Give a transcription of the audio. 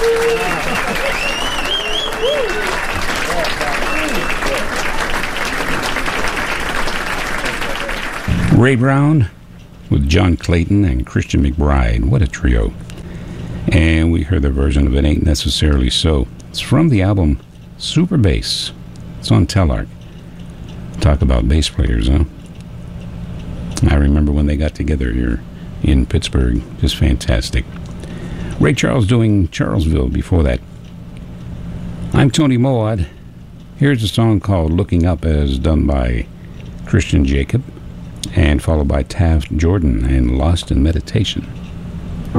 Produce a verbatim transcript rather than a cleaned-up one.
Ray Brown with John Clayton and Christian McBride. What a trio. And we heard the version of It Ain't Necessarily So. It's from the album Super Bass. It's on Telarc. Talk about bass players, huh? I remember when they got together here in Pittsburgh. Just fantastic. Ray Charles doing Charlesville before that. I'm Tony Moad. Here's a song called Looking Up, as done by Christian Jacob, and followed by Taft Jordan and Lost in Meditation.